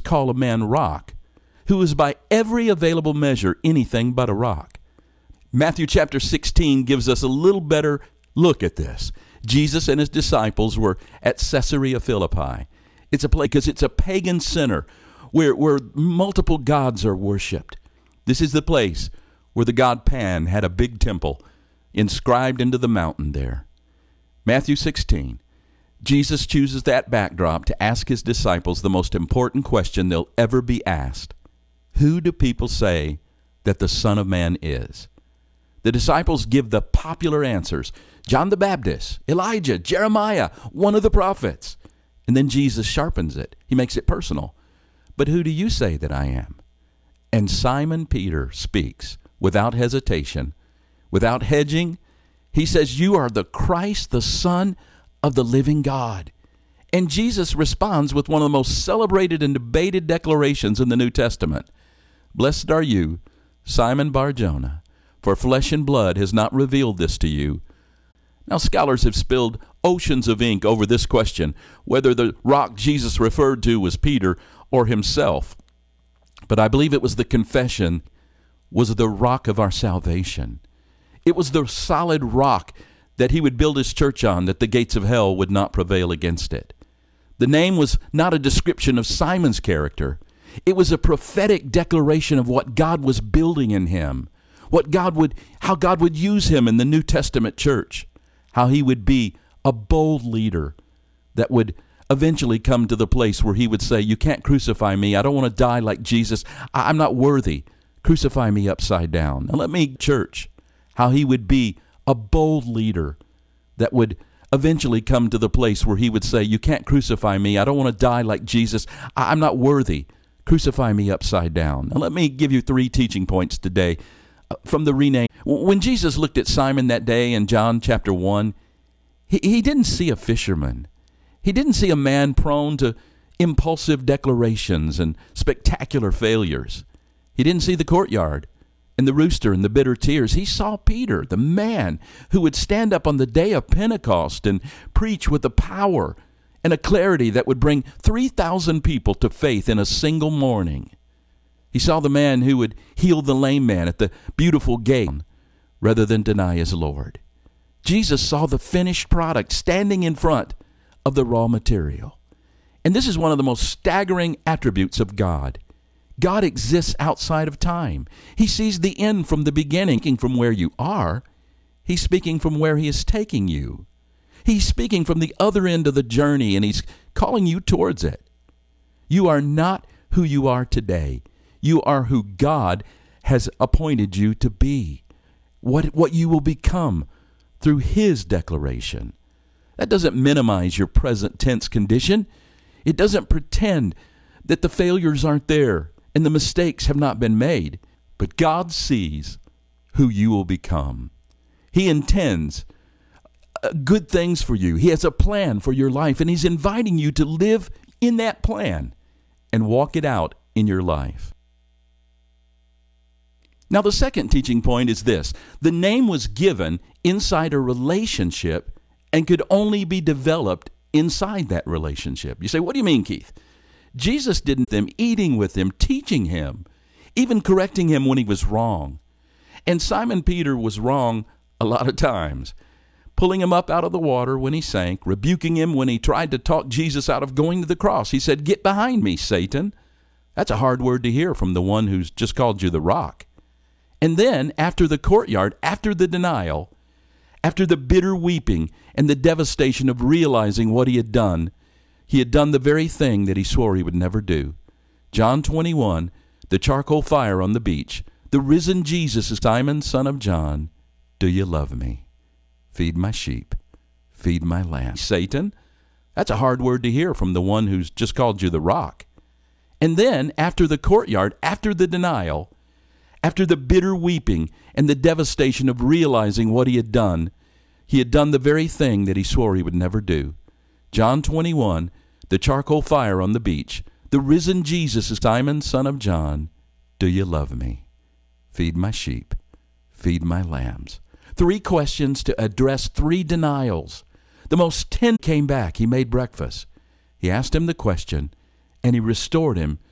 call a man rock, who is by every available measure anything but a rock. Matthew chapter 16 gives us a little better look at this. Jesus and his disciples were at Caesarea Philippi. It's a place because it's a pagan center where multiple gods are worshipped. This is the place where the god Pan had a big temple inscribed into the mountain there. Matthew 16. Jesus chooses that backdrop to ask his disciples the most important question they'll ever be asked. Who do people say that the Son of Man is? The disciples give the popular answers. John the Baptist, Elijah, Jeremiah, one of the prophets. And then Jesus sharpens it. He makes it personal. But who do you say that I am? And Simon Peter speaks without hesitation, without hedging. He says, you are the Christ, the Son of the living God. And Jesus responds with one of the most celebrated and debated declarations in the New Testament. Blessed are you, Simon Bar-Jonah, for flesh and blood has not revealed this to you. Now, scholars have spilled oceans of ink over this question, whether the rock Jesus referred to was Peter or himself. But I believe it was the confession was the rock of our salvation. It was the solid rock that he would build his church on, that the gates of hell would not prevail against it. The name was not a description of Simon's character. It was a prophetic declaration of what God was building in him, how God would use him in the New Testament church, how he would be a bold leader that would eventually come to the place where he would say, you can't crucify me. I don't want to die like Jesus. I'm not worthy. Crucify me upside down. Now let me, church, how he would be a bold leader that would eventually come to the place where he would say, you can't crucify me. I don't want to die like Jesus. I'm not worthy. Crucify me upside down. Now let me give you 3 teaching points today from the rename. When Jesus looked at Simon that day in John chapter 1, he didn't see a fisherman. He didn't see a man prone to impulsive declarations and spectacular failures. He didn't see the courtyard and the rooster and the bitter tears. He saw Peter, the man who would stand up on the day of Pentecost and preach with a power and a clarity that would bring 3,000 people to faith in a single morning. He saw the man who would heal the lame man at the beautiful gate rather than deny his Lord. Jesus saw the finished product standing in front of the raw material. And this is one of the most staggering attributes of God. God exists outside of time. He sees the end from the beginning. From where you are, he's speaking from where he is taking you. He's speaking from the other end of the journey, and he's calling you towards it. You are not who you are today. You are who God has appointed you to be, what you will become through his declaration. That doesn't minimize your present tense condition. It doesn't pretend that the failures aren't there and the mistakes have not been made. But God sees who you will become. He intends good things for you. He has a plan for your life, and he's inviting you to live in that plan and walk it out in your life. Now, the second teaching point is this. The name was given inside a relationship and could only be developed inside that relationship. You say, what do you mean, Keith? Jesus didn't them eating with him, teaching him, even correcting him when he was wrong. And Simon Peter was wrong a lot of times, pulling him up out of the water when he sank, rebuking him when he tried to talk Jesus out of going to the cross. He said, get behind me, Satan. That's a hard word to hear from the one who's just called you the rock. And then after the courtyard, after the denial, after the bitter weeping and the devastation of realizing what he had done the very thing that he swore he would never do. John 21, the charcoal fire on the beach. The risen Jesus is Simon, son of John. Do you love me? Feed my sheep. Feed my lamb. Satan, that's a hard word to hear from the one who's just called you the rock. And then after the courtyard, after the denial, after the bitter weeping and the devastation of realizing what he had done the very thing that he swore he would never do. John 21, the charcoal fire on the beach. The risen Jesus is Simon, son of John. Do you love me? Feed my sheep. Feed my lambs. 3 questions to address 3 denials. The most tender came back. He made breakfast. He asked him the question, and he restored him